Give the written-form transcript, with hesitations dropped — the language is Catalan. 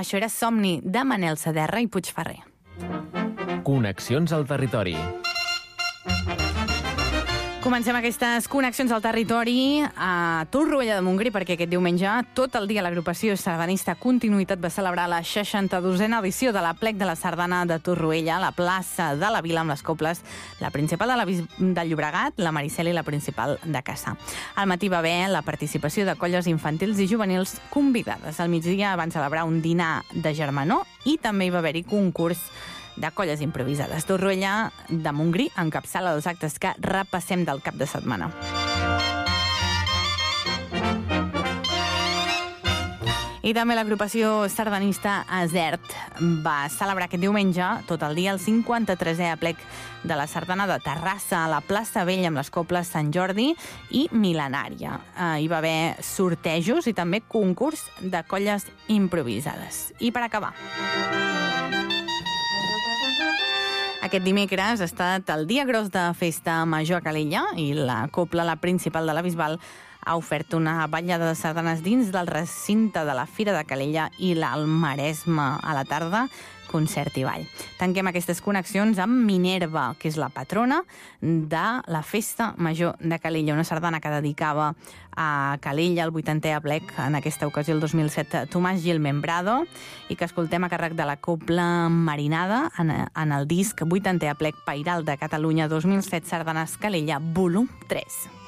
Això era Somni, de Manel Saderra i Puigferrer. Connexions al territori. Comencem aquestes connexions al territori a Torroella de Montgrí, perquè aquest diumenge tot el dia l'agrupació sardanista Continuïtat va celebrar la 62a edició de l'Aplec de la Sardana de Torroella a la plaça de la Vila amb les coples, la principal de Llobregat, la Maricel i la principal de Cassà. Al matí va haver la participació de colles infantils i juvenils convidades. Al migdia van celebrar un dinar de germanor i també hi va haver-hi concurs de colles improvisades. Torroella de Montgrí encapçala els actes que repassem del cap de setmana. I també l'agrupació sardanista Asert va celebrar aquest diumenge tot el dia el 53è aplec de la Sardana de Terrassa a la plaça Vella amb les coples Sant Jordi i Mil·lenària. Hi va haver sortejos i també concurs de colles improvisades. I per acabar, aquest dimecres ha estat el dia gros de festa major a Calella i la copla, la principal de la Bisbal, ha ofert una ballada de sardanes dins del recinte de la Fira de Calella i l'Alt Maresme a la tarda, concert i ball. Tanquem aquestes connexions amb Minerva, que és la patrona de la Festa Major de Calella, una sardana que dedicava a Calella el 80è aplec, en aquesta ocasió el 2007, Tomàs Gil Membrado, i que escoltem a càrrec de la copla Marinada en el disc 80è aplec Pairal de Catalunya 2007 Sardanes Calella, volum 3.